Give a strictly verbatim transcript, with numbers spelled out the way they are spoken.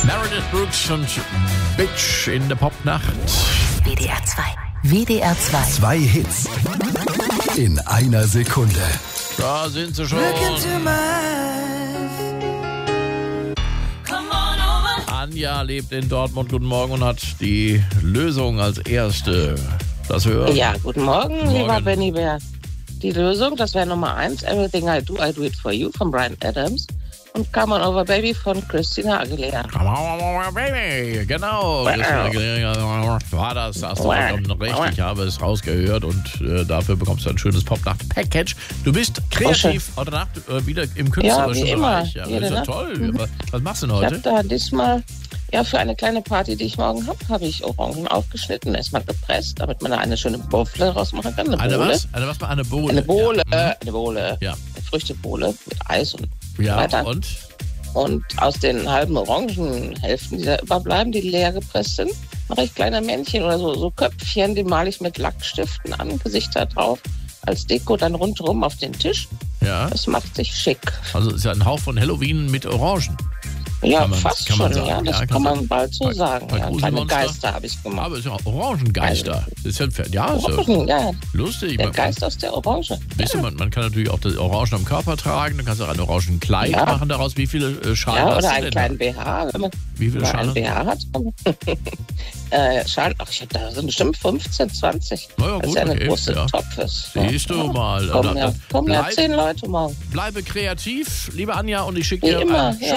Meredith Brooks und Bitch in der Popnacht. W D R zwei. W D R zwei. Zwei Hits in einer Sekunde. Da sind sie schon. Anja lebt in Dortmund. Guten Morgen und hat die Lösung als erste. Das hören. Ja, guten Morgen, Guten lieber Morgen. Benny Bär. Die Lösung, das wäre Nummer eins, Everything I Do, I Do It For You von Bryan Adams und Come On Over Baby von Christina Aguilera. Come on, baby. Genau. Christina Aguilera war das. Hast du vollkommen recht. Ich habe es rausgehört und äh, dafür bekommst du ein schönes Popnacht-Package. Du bist kreativ heute Nacht äh, wieder im künstlerischen Ja, wie immer. Bereich. Ja, das Jede ist ja Nacht. toll. Mhm. Was, was machst du denn Ich heute? habe da diesmal, ja, für eine kleine Party, die ich morgen habe, habe ich Orangen aufgeschnitten, erstmal gepresst, damit man da eine schöne Bowle rausmachen kann. Eine, Eine Bowle. was? Eine was? Eine Bohle. Eine Bowle, Ja. Mhm. eine Bowle, Ja. eine Früchtebowle mit Eis und Ja, weiter. und? Und aus den halben Orangenhälften, die da überbleiben, die leer gepresst sind, mache ich kleine Männchen oder so, so Köpfchen, die male ich mit Lackstiften an, Gesichter drauf, als Deko dann rundherum auf den Tisch. Ja. Das macht sich schick. Also ist ja ein Hauch von Halloween mit Orangen. Ja, Kann man- fast kann man schon, sagen. ja, das Ja, kann kann man man- bald so bei- sagen. bei Ja, kleine Gruselmonster. Geister habe ich gemacht. Aber es ist ja Orangengeister. Das ist ja, ja, ist ja Orangen, ja, lustig. der Man- Geist aus der Orange. Weißt du, man, man kann natürlich auch das Orangen am Körper tragen, dann kannst du auch ein Orangenkleid Ja. machen daraus. Wie viele äh, Schalen Ja, hast oder du einen denn kleinen da? B H, wenn man Wie viele oder Schalen? einen B H hat. äh, Schalen, ach, ich hab da sind bestimmt fünfzehn, zwanzig. Na ja, das gut, ist ja eine okay, große ja. Topf ist. Siehst du mal. Kommen Da- ja, da- kommen ja bleib- zehn Leute morgen. Bleibe kreativ, liebe Anja, und ich schicke Wie dir immer, ein ja.